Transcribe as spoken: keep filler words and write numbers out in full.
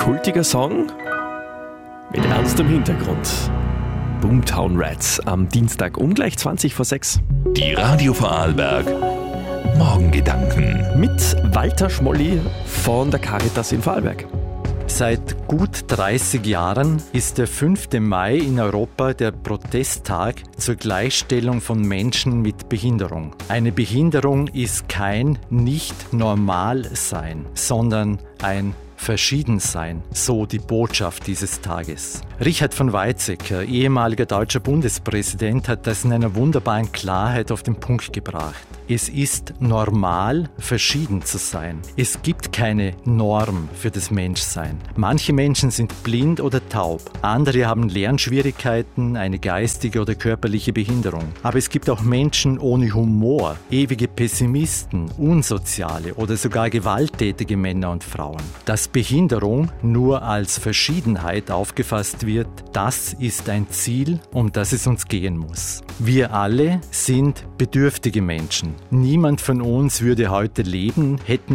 kultiger Song mit ernstem Hintergrund. Boomtown Rats am Dienstag um gleich zwanzig vor sechs. Die Radio Vorarlberg Morgengedanken Mit Walter Schmolli von der Caritas in Vorarlberg. Seit gut dreißig Jahren ist der fünfte Mai in Europa der Protesttag zur Gleichstellung von Menschen mit Behinderung. Eine Behinderung ist kein Nicht-Normal-Sein, sondern ein Verschiedensein, so die Botschaft dieses Tages. Richard von Weizsäcker, ehemaliger deutscher Bundespräsident, hat das in einer wunderbaren Klarheit auf den Punkt gebracht. Es ist normal, verschieden zu sein. Es gibt keine Norm für das Menschsein. Manche Menschen sind blind oder taub, andere haben Lernschwierigkeiten, eine geistige oder körperliche Behinderung. Aber es gibt auch Menschen ohne Humor, ewige Pessimisten, unsoziale oder sogar gewalttätige Männer und Frauen. Dass Behinderung nur als Verschiedenheit aufgefasst wird, das ist ein Ziel, um das es uns gehen muss. Wir alle sind bedürftige Menschen. Niemand von uns würde heute leben, hätten